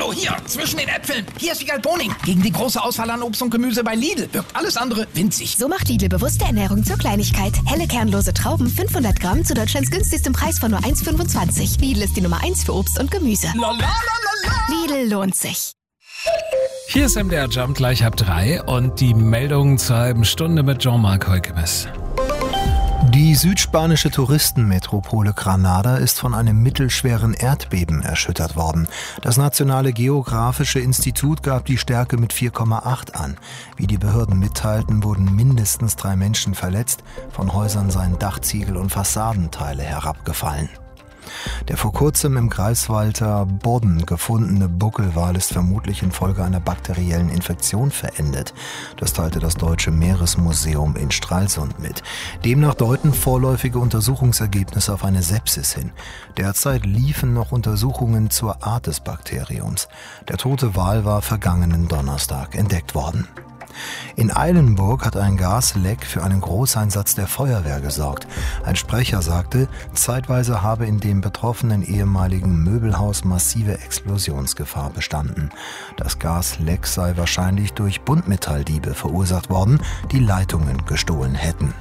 Oh, hier, zwischen den Äpfeln. Hier ist Wiegald Boning. Gegen die große Auswahl an Obst und Gemüse bei Lidl wirkt alles andere winzig. So macht Lidl bewusste Ernährung zur Kleinigkeit. Helle kernlose Trauben 500 Gramm zu Deutschlands günstigstem Preis von nur 1,25. Lidl ist die Nummer 1 für Obst und Gemüse. Lidl lohnt sich. Hier ist MDR Jump gleich ab 3 und die Meldungen zur halben Stunde mit Jean-Marc Heukemes. Die südspanische Touristenmetropole Granada ist von einem mittelschweren Erdbeben erschüttert worden. Das Nationale Geographische Institut gab die Stärke mit 4,8 an. Wie die Behörden mitteilten, wurden mindestens 3 Menschen verletzt. Von Häusern seien Dachziegel und Fassadenteile herabgefallen. Der vor kurzem im Greifswalder Bodden gefundene Buckelwal ist vermutlich infolge einer bakteriellen Infektion verendet. Das teilte das Deutsche Meeresmuseum in Stralsund mit. Demnach deuten vorläufige Untersuchungsergebnisse auf eine Sepsis hin. Derzeit liefen noch Untersuchungen zur Art des Bakteriums. Der tote Wal war vergangenen Donnerstag entdeckt worden. In Eilenburg hat ein Gasleck für einen Großeinsatz der Feuerwehr gesorgt. Ein Sprecher sagte, zeitweise habe in dem betroffenen ehemaligen Möbelhaus massive Explosionsgefahr bestanden. Das Gasleck sei wahrscheinlich durch Buntmetalldiebe verursacht worden, die Leitungen gestohlen hätten.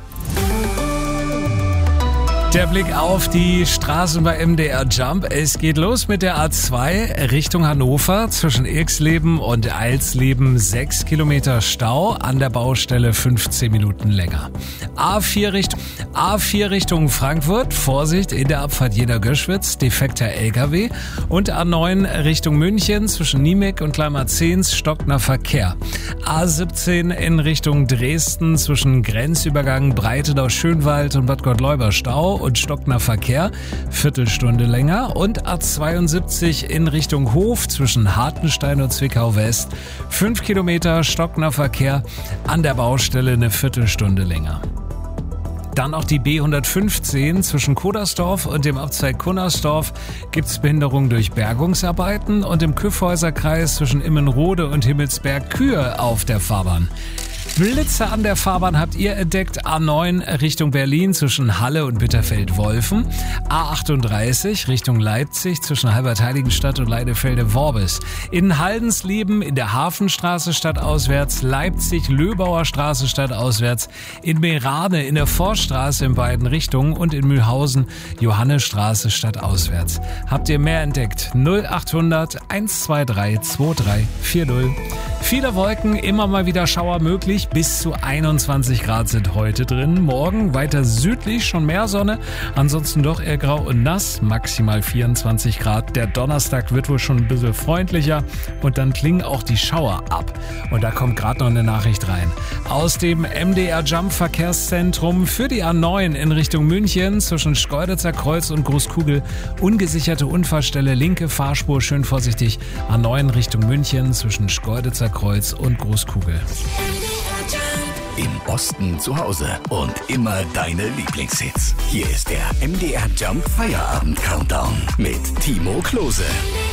Der Blick auf die Straßen bei MDR Jump. Es geht los mit der A2 Richtung Hannover. Zwischen Ilksleben und Eilsleben 6 Kilometer Stau. An der Baustelle 15 Minuten länger. A4 Richtung Frankfurt. Vorsicht in der Abfahrt Jena-Göschwitz. Defekter LKW. Und A9 Richtung München. Zwischen Niemek und Kleinmarzens stockender Verkehr. A17 in Richtung Dresden. Zwischen Grenzübergang Breitenau-Schönwald und Bad Gottleuba Stau und stockender Verkehr, Viertelstunde länger. Und A72 in Richtung Hof zwischen Hartenstein und Zwickau West, 5 Kilometer stockender Verkehr, an der Baustelle eine Viertelstunde länger. Dann auch die B115 zwischen Kodersdorf und dem Abzweig Kunnersdorf gibt's Behinderung durch Bergungsarbeiten und im Kyffhäuserkreis zwischen Immenrode und Himmelsberg Kühe auf der Fahrbahn. Blitze an der Fahrbahn habt ihr entdeckt. A9 Richtung Berlin zwischen Halle und Bitterfeld-Wolfen. A38 Richtung Leipzig zwischen Halbertheiligenstadt und Leidefelde-Worbis. In Haldensleben in der Hafenstraße stadtauswärts, Leipzig-Löbauer Straße stadtauswärts, in Meerane in der Forststraße in beiden Richtungen und in Mühlhausen Johannesstraße stadtauswärts. Habt ihr mehr entdeckt? 0800 123 2340. Viele Wolken, immer mal wieder Schauer möglich. Bis zu 21 Grad sind heute drin. Morgen weiter südlich schon mehr Sonne. Ansonsten doch eher grau und nass. Maximal 24 Grad. Der Donnerstag wird wohl schon ein bisschen freundlicher. Und dann klingen auch die Schauer ab. Und da kommt gerade noch eine Nachricht rein. Aus dem MDR Jump Verkehrszentrum für die A9 in Richtung München zwischen Schkeuditzer Kreuz und Großkugel. Ungesicherte Unfallstelle, linke Fahrspur, schön vorsichtig. A9 Richtung München zwischen Schkeuditzer Kreuz und Großkugel. Im Osten zu Hause und immer deine Lieblingshits. Hier ist der MDR Jump Feierabend Countdown mit Timo Klose.